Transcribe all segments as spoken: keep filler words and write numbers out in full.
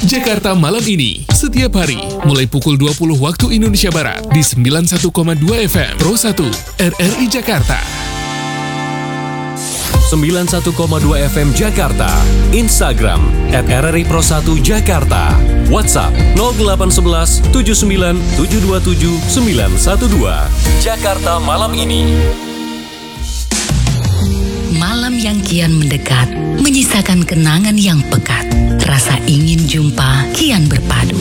Jakarta Malam Ini, setiap hari, mulai pukul dua puluh waktu Indonesia Barat, di sembilan puluh satu koma dua F M, Pro satu, R R I Jakarta. sembilan puluh satu koma dua F M Jakarta, Instagram at R R I Pro satu Jakarta, WhatsApp nol delapan satu satu tujuh sembilan tujuh dua tujuh sembilan satu dua. Jakarta Malam Ini. Malam yang kian mendekat, menyisakan kenangan yang pekat. Rasa ingin jumpa kian berpadu.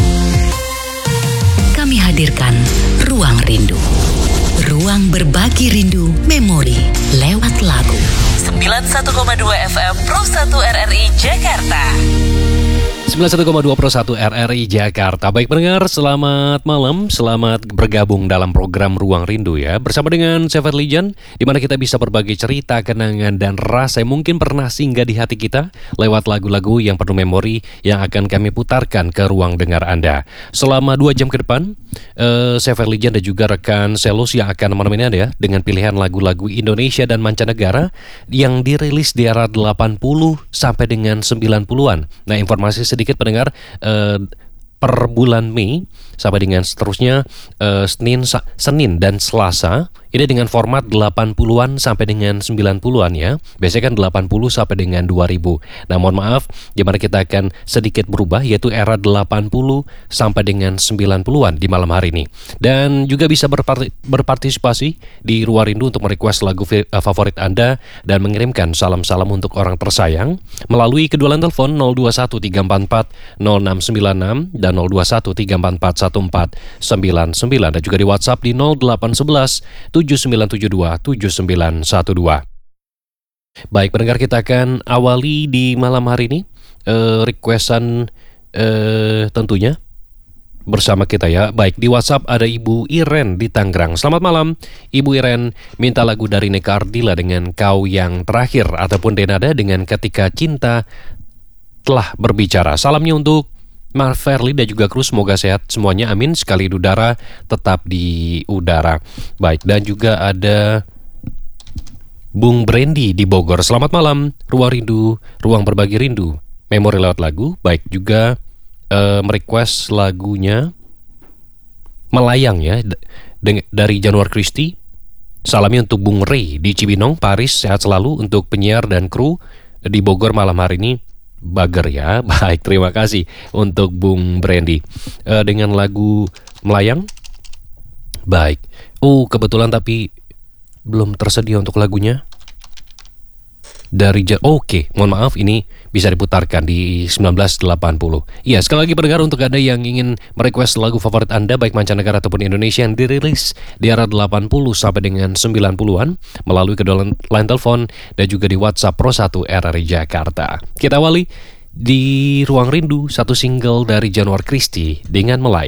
Kami hadirkan Ruang Rindu. Ruang berbagi rindu, memori, lewat lagu. sembilan puluh satu koma dua F M Pro satu R R I Jakarta. sembilan puluh satu koma dua Pro satu R R I Jakarta. Baik pendengar, selamat malam, selamat bergabung dalam program Ruang Rindu ya. Bersama dengan Sefer Lijan, di mana kita bisa berbagi cerita, kenangan, dan rasa yang mungkin pernah singgah di hati kita lewat lagu-lagu yang penuh memori yang akan kami putarkan ke ruang dengar Anda. Selama dua jam ke depan, uh, Sefer Lijan dan juga rekan Selus yang akan menemani Anda ya, dengan pilihan lagu-lagu Indonesia dan mancanegara yang dirilis di era delapan puluh sampai dengan sembilan puluhan. Nah, informasi sedikit pendengar, eh, per bulan Mei sampai dengan seterusnya eh, Senin, Senin dan Selasa ini dengan format delapan puluhan sampai dengan sembilan puluhan ya. Biasanya kan delapan puluh sampai dengan dua ribu. Nah, mohon maaf, di mana kita akan sedikit berubah, yaitu era delapan puluh sampai dengan sembilan puluhan di malam hari ini. Dan juga bisa berparti- berpartisipasi di Ruang Rindu untuk merequest lagu favorit Anda dan mengirimkan salam-salam untuk orang tersayang melalui kedua line telepon nol dua satu tiga empat empat nol enam sembilan enam dan nol dua satu tiga empat empat satu empat sembilan sembilan, dan juga di WhatsApp di nol delapan satu satu tujuh sembilan tujuh dua tujuh sembilan satu dua. Baik pendengar, kita akan awali di malam hari ini uh, requestan uh, tentunya bersama kita ya. Baik, di WhatsApp ada Ibu Iren di Tangerang. Selamat malam Ibu Iren, minta lagu dari Neka Ardila dengan Kau Yang Terakhir, ataupun Denada dengan Ketika Cinta Telah Berbicara. Salamnya untuk Mas Ferli dan juga kru, semoga sehat semuanya, amin. Sekali udara tetap di udara. Baik, dan juga ada Bung Brandy di Bogor. Selamat malam, Ruang Rindu, ruang berbagi rindu, memori lewat lagu. Baik, juga uh, merequest lagunya Melayang ya, d- dari Januar Christie. Salamnya untuk Bung Ray di Cibinong, Paris, sehat selalu untuk penyiar dan kru di Bogor malam hari ini. Bager ya. Baik, terima kasih untuk Bung Brandy uh, dengan lagu Melayang. Baik. Oh, kebetulan tapi belum tersedia untuk lagunya dari ja- Oke, okay. Mohon maaf, ini bisa diputarkan di sembilan belas delapan puluh. Iya, sekali lagi pendengar, untuk Anda yang ingin merequest lagu favorit Anda baik mancanegara ataupun Indonesia yang dirilis di era delapan puluh sampai dengan sembilan puluhan melalui kedua line telepon dan juga di WhatsApp Pro satu R R I Jakarta. Kita awali di Ruang Rindu, satu single dari Januar Christie dengan Melayang.